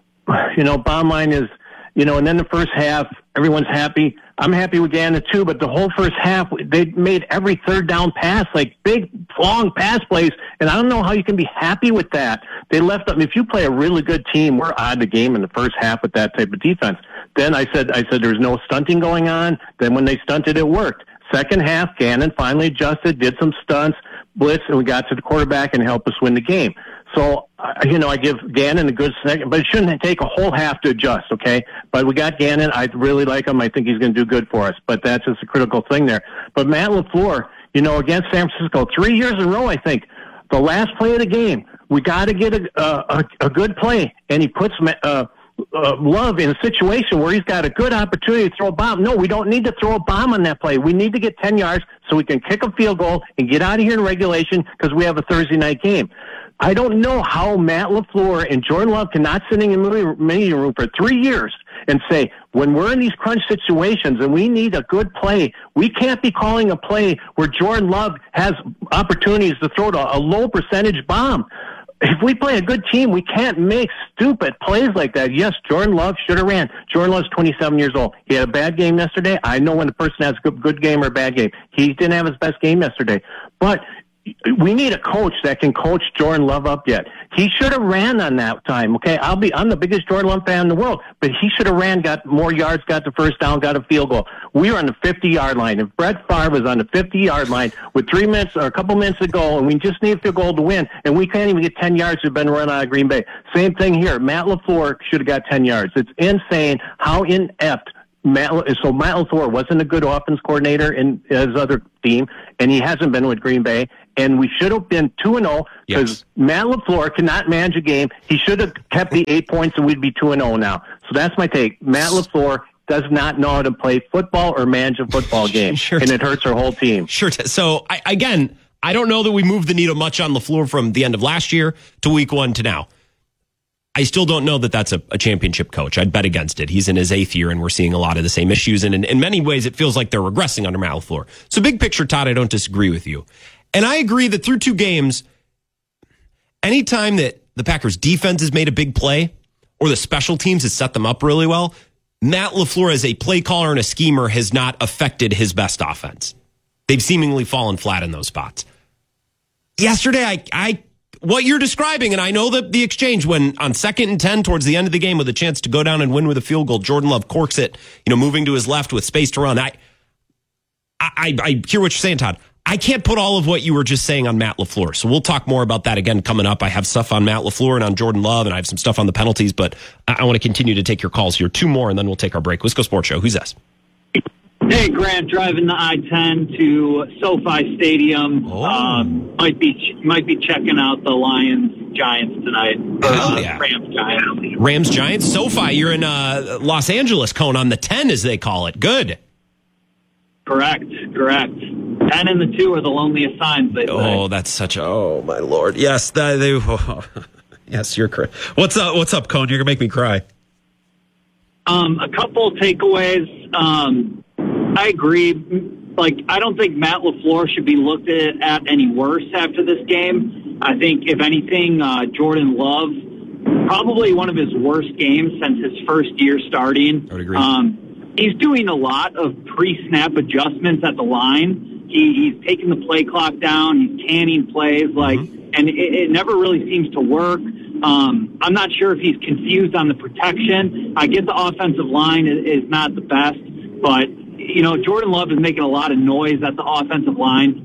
bottom line is, and then the first half, everyone's happy. I'm happy with Gannon too, but the whole first half, they made every 3rd down pass, like big, long pass plays, and I don't know how you can be happy with that. They left up. If you play a really good team, we're out of the game in the first half with that type of defense. Then I said there was no stunting going on. Then when they stunted, it worked. Second half, Gannon finally adjusted, did some stunts, blitz, and we got to the quarterback and helped us win the game. So, I give Gannon a good second, but it shouldn't take a whole half to adjust, okay? But we got Gannon. I really like him. I think he's going to do good for us, but that's just a critical thing there. But Matt LaFleur, against San Francisco, 3 years in a row, I think, the last play of the game, we got to get a good play, and he puts Love in a situation where he's got a good opportunity to throw a bomb. No, we don't need to throw a bomb on that play. We need to get 10 yards so we can kick a field goal and get out of here in regulation because we have a Thursday night game. I don't know how Matt LaFleur and Jordan Love cannot sit in the meeting room for 3 years and say, when we're in these crunch situations and we need a good play, we can't be calling a play where Jordan Love has opportunities to throw a low percentage bomb. If we play a good team, we can't make stupid plays like that. Yes, Jordan Love should have ran. Jordan Love's 27 years old. He had a bad game yesterday. I know when a person has a good game or a bad game. He didn't have his best game yesterday. But we need a coach that can coach Jordan Love up yet. He should have ran on that time, okay? I'm the biggest Jordan Love fan in the world, but he should have ran, got more yards, got the first down, got a field goal. We were on the 50-yard line. If Brett Favre was on the 50-yard line with 3 minutes or a couple minutes to go, and we just need a field goal to win, and we can't even get 10 yards to have been run out of Green Bay. Same thing here. Matt LaFleur should have got 10 yards. It's insane how inept Matt LaFleur wasn't a good offense coordinator in his other team, and he hasn't been with Green Bay. And we should have been 2-0 because Matt LaFleur cannot manage a game. He should have kept the 8 points, and we'd be 2-0 now. So that's my take. Matt LaFleur does not know how to play football or manage a football game, and it hurts our whole team. So, I don't know that we moved the needle much on LaFleur from the end of last year to week 1 to now. I still don't know that that's a championship coach. I'd bet against it. He's in his 8th year, and we're seeing a lot of the same issues. And in many ways, it feels like they're regressing under Matt LaFleur. So big picture, Todd, I don't disagree with you. And I agree that through 2 games, anytime that the Packers defense has made a big play or the special teams has set them up really well, Matt LaFleur as a play caller and a schemer has not affected his best offense. They've seemingly fallen flat in those spots. Yesterday, what you're describing, and I know that the exchange when on 2nd and 10 towards the end of the game with a chance to go down and win with a field goal, Jordan Love corks it, moving to his left with space to run. I hear what you're saying, Todd. I can't put all of what you were just saying on Matt LaFleur. So we'll talk more about that again coming up. I have stuff on Matt LaFleur and on Jordan Love, and I have some stuff on the penalties, but I want to continue to take your calls here. 2 more, and then we'll take our break. Wisco Sports Show. Who's this? Hey, Grant, driving the I-10 to SoFi Stadium. Might be checking out the Lions-Giants tonight. Rams-Giants. Rams-Giants? SoFi, you're in Los Angeles, Cone, on the 10, as they call it. Good. Correct. 10 and the 2 are the loneliest signs, they say. Oh, that's such a... Oh, my Lord. Yes, yes, you're correct. What's up, Cone? You're going to make me cry. A couple takeaways. I agree. I don't think Matt LaFleur should be looked at any worse after this game. I think, if anything, Jordan Love, probably one of his worst games since his first year starting. I would agree. He's doing a lot of pre-snap adjustments at the line. He's taking the play clock down. He's canning plays, and it never really seems to work. I'm not sure if he's confused on the protection. I get the offensive line is not the best, but Jordan Love is making a lot of noise at the offensive line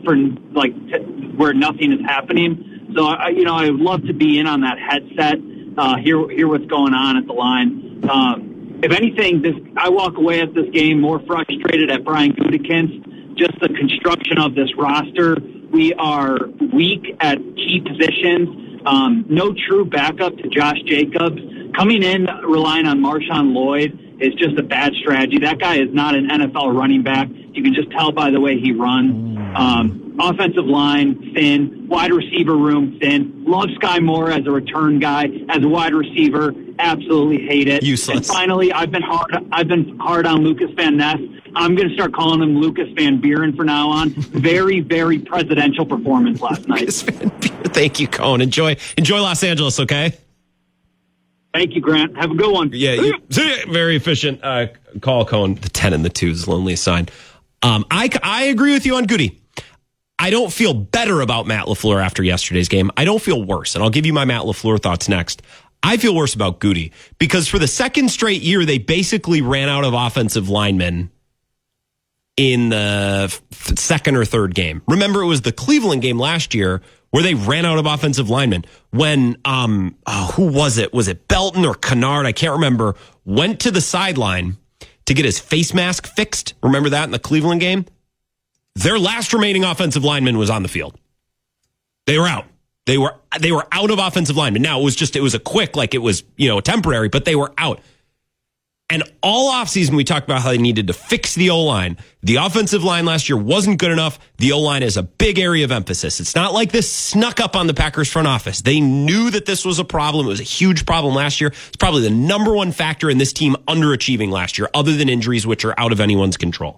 where nothing is happening. So I would love to be in on that headset, hear what's going on at the line. If anything, I walk away at this game more frustrated at Brian Gutekunst, just the construction of this roster. We are weak at key positions. No true backup to Josh Jacobs. Coming in relying on Marshawn Lloyd is just a bad strategy. That guy is not an NFL running back. You can just tell by the way he runs. Offensive line, thin. Wide receiver room, thin. Love Sky Moore as a return guy. As a wide receiver, absolutely hate it. Useless. And finally, I've been hard on Lucas Van Ness. I'm going to start calling him Lucas Van Buren from now on. Very, very presidential performance last night. Lucas Van Buren. Thank you, Cone. Enjoy Los Angeles, okay? Thank you, Grant. Have a good one. Yeah, very efficient call, Cone. The 10 and the 2 is the loneliest sign. I agree with you on Goody. I don't feel better about Matt LaFleur after yesterday's game. I don't feel worse, and I'll give you my Matt LaFleur thoughts next. I feel worse about Goody because for the second straight year, they basically ran out of offensive linemen in the second or third game. Remember, it was the Cleveland game last year where they ran out of offensive linemen when, who was it? Was it Belton or Kennard? I can't remember. Went to the sideline to get his face mask fixed. Remember that in the Cleveland game? Their last remaining offensive lineman was on the field. They were out. They were out of offensive linemen. Now, it was a quick, it was, temporary, but they were out. And all offseason, we talked about how they needed to fix the O-line. The offensive line last year wasn't good enough. The O-line is a big area of emphasis. It's not like this snuck up on the Packers front office. They knew that this was a problem. It was a huge problem last year. It's probably the number one factor in this team underachieving last year, other than injuries, which are out of anyone's control.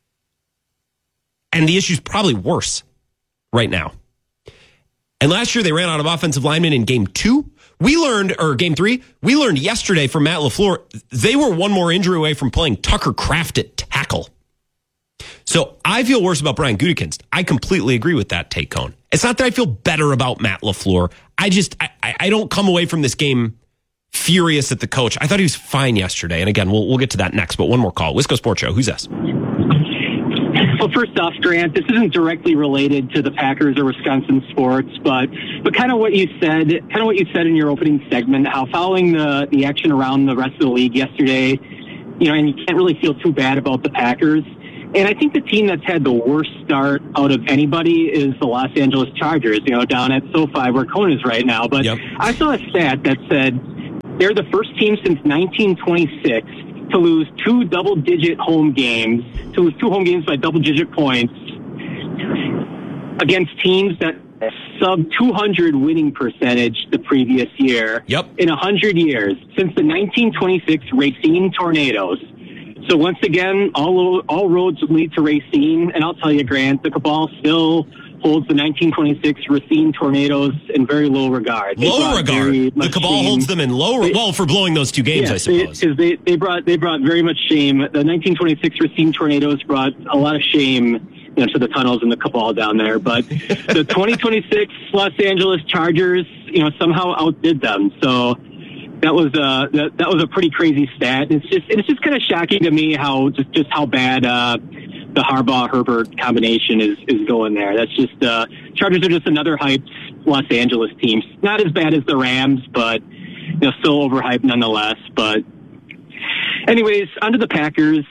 And the issue's probably worse right now. And last year, they ran out of offensive linemen in game 2. Game 3, we learned yesterday from Matt LaFleur, they were one more injury away from playing Tucker Kraft at tackle. So I feel worse about Brian Gutekunst. I completely agree with that take, Cone. It's not that I feel better about Matt LaFleur. I don't come away from this game furious at the coach. I thought he was fine yesterday. And again, we'll get to that next, but one more call. Wisco Sports Show. Who's this? Well, first off, Grant, this isn't directly related to the Packers or Wisconsin sports, but kind of what you said in your opening segment, how following the action around the rest of the league yesterday, and you can't really feel too bad about the Packers. And I think the team that's had the worst start out of anybody is the Los Angeles Chargers, down at SoFi where Cone is right now. But I saw a stat that said they're the first team since 1926 to lose two home games by double-digit points against teams that sub-200 winning percentage the previous year in 100 years, since the 1926 Racine Tornadoes. So once again, all roads lead to Racine, and I'll tell you, Grant, the Cabal still holds the 1926 Racine Tornadoes in very low regard. The Cabal holds them in low for blowing those two games, I suppose. They brought very much shame. The 1926 Racine Tornadoes brought a lot of shame to the tunnels and the Cabal down there. But the 2026 Los Angeles Chargers, somehow outdid them. So that was a pretty crazy stat. It's just kind of shocking to me how bad the Harbaugh-Herbert combination is going there. That's just Chargers are just another hyped Los Angeles team. Not as bad as the Rams, but still overhyped nonetheless. But anyways, onto the Packers.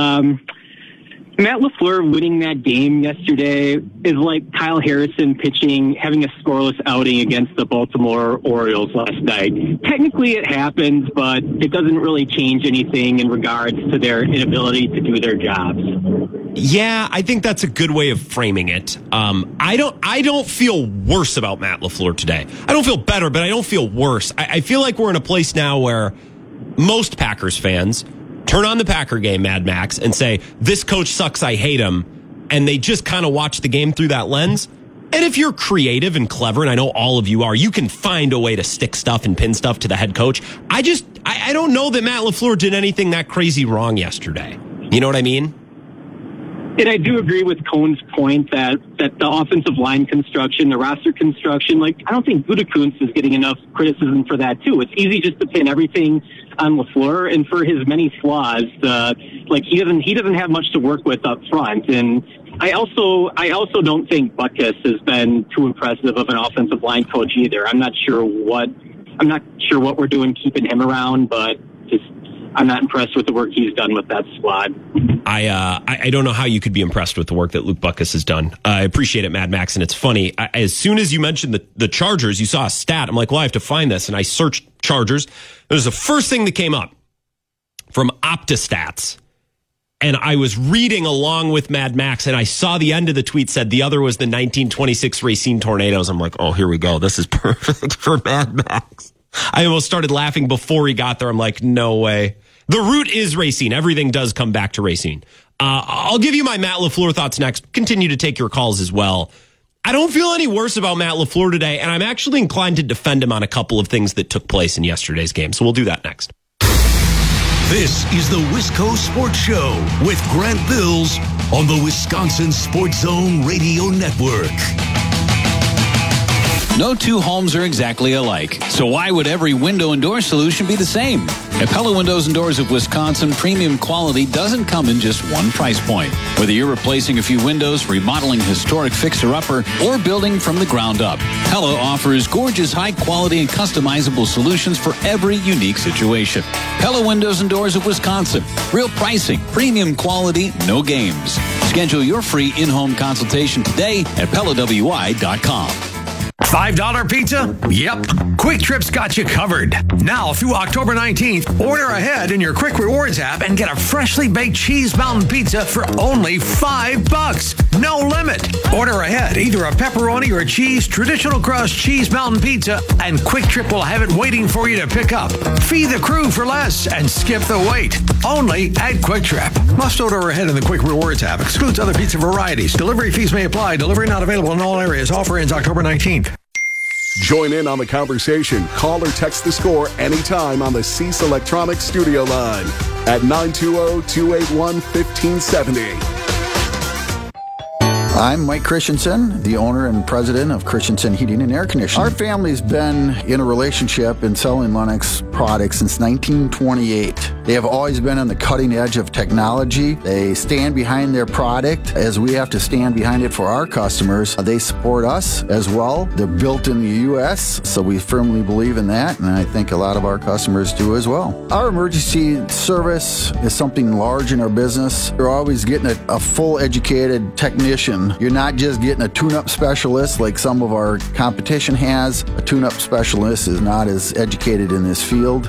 Matt LaFleur winning that game yesterday is like Kyle Harrison having a scoreless outing against the Baltimore Orioles last night. Technically it happened, but it doesn't really change anything in regards to their inability to do their jobs. Yeah, I think that's a good way of framing it. I don't feel worse about Matt LaFleur today. I don't feel better, but I don't feel worse. I feel like we're in a place now where most Packers fans turn on the Packer game, Mad Max, and say, this coach sucks, I hate him. And they just kind of watch the game through that lens. And if you're creative and clever, and I know all of you are, you can find a way to stick stuff and pin stuff to the head coach. I don't know that Matt LaFleur did anything that crazy wrong yesterday. You know what I mean? And I do agree with Cone's point that the offensive line construction, the roster construction, I don't think Gutekunst is getting enough criticism for that too. It's easy just to pin everything on LaFleur, and for his many flaws, he doesn't have much to work with up front. And I also don't think Butkus has been too impressive of an offensive line coach either. I'm not sure what we're doing keeping him around, but I'm not impressed with the work he's done with that squad. I don't know how you could be impressed with the work that Luke Butkus has done. I appreciate it, Mad Max, and it's funny. As soon as you mentioned the Chargers, you saw a stat. I'm like, well, I have to find this, and I searched Chargers. It was the first thing that came up from OptaStats, and I was reading along with Mad Max, and I saw the end of the tweet said the other was the 1926 Racine Tornadoes. I'm like, oh, here we go. This is perfect for Mad Max. I almost started laughing before he got there. I'm like, no way. The root is Racine. Everything does come back to Racine. I'll give you my Matt LaFleur thoughts next. Continue to take your calls as well. I don't feel any worse about Matt LaFleur today, and I'm actually inclined to defend him on a couple of things that took place in yesterday's game. So we'll do that next. This is the Wisco Sports Show with Grant Bills on the Wisconsin Sports Zone Radio Network. No two homes are exactly alike, so why would every window and door solution be the same? At Pella Windows and Doors of Wisconsin, premium quality doesn't come in just one price point. Whether you're replacing a few windows, remodeling historic fixer-upper, or building from the ground up, Pella offers gorgeous, high-quality, and customizable solutions for every unique situation. Pella Windows and Doors of Wisconsin. Real pricing, premium quality, no games. Schedule your free in-home consultation today at PellaWI.com. $5 pizza? Yep. Quick Trip's got you covered. Now through October 19th, order ahead in your Quick Rewards app and get a freshly baked cheese mountain pizza for only $5. No limit. Order ahead either a pepperoni or a cheese traditional crust cheese mountain pizza, and Quick Trip will have it waiting for you to pick up. Feed the crew for less and skip the wait. Only at Quick Trip. Must order ahead in the Quick Rewards app. Excludes other pizza varieties. Delivery fees may apply. Delivery not available in all areas. Offer ends October 19th. Join in on the conversation. Call or text the score anytime on the Cease Electronics studio line at 920-281-1570. I'm Mike Christensen, the owner and president of Christensen Heating and Air Conditioning. Our family's been in a relationship in selling Lennox products since 1928. They have always been on the cutting edge of technology. They stand behind their product as we have to stand behind it for our customers. They support us as well. They're built in the U.S., so we firmly believe in that, and I think a lot of our customers do as well. Our emergency service is something large in our business. You're always getting a full educated technician. You're not just getting a tune-up specialist like some of our competition has. A tune-up specialist is not as educated in this field.